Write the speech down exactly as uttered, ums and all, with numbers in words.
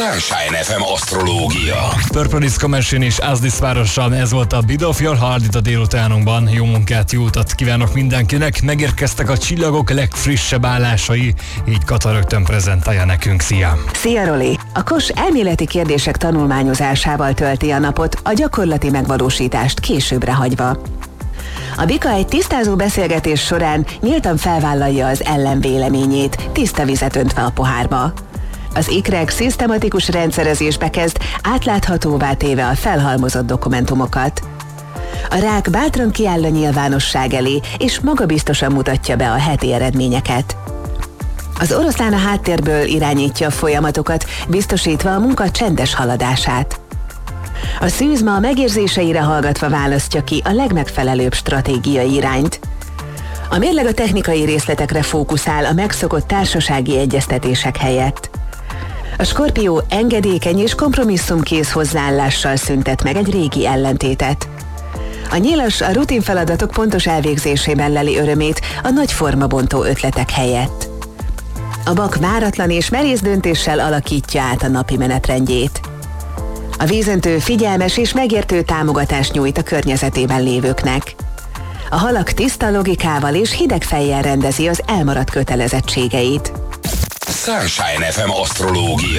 Sunshine ef em asztrológia. Purple Disco Machine és Asdis várossal, ez volt a Bit of Your Heart itt a délutánunkban. Jó munkát, jó utat kívánok mindenkinek. Megérkeztek a csillagok legfrissebb állásai, így Kata rögtön prezentálja nekünk. Szia! Szia, Roli! A Kos elméleti kérdések tanulmányozásával tölti a napot, a gyakorlati megvalósítást későbbre hagyva. A Bika egy tisztázó beszélgetés során nyíltan felvállalja az ellenvéleményét, tiszta vizet öntve a pohárba. Az ikrek szisztematikus rendszerezésbe kezd, átláthatóvá téve a felhalmozott dokumentumokat. A rák bátran kiáll a nyilvánosság elé, és magabiztosan mutatja be a heti eredményeket. Az oroszlán a háttérből irányítja a folyamatokat, biztosítva a munka csendes haladását. A szűzma a megérzéseire hallgatva választja ki a legmegfelelőbb stratégiai irányt. A mérleg a technikai részletekre fókuszál a megszokott társasági egyeztetések helyett. A Skorpió engedékeny és kompromisszumkész hozzáállással szüntet meg egy régi ellentétet. A Nyilas a rutin feladatok pontos elvégzésében leli örömét a nagy formabontó ötletek helyett. A Bak váratlan és merész döntéssel alakítja át a napi menetrendjét. A Vízöntő figyelmes és megértő támogatást nyújt a környezetében lévőknek. A Halak tiszta logikával és hideg fejjel rendezi az elmaradt kötelezettségeit. Sunshine ef em asztrológia.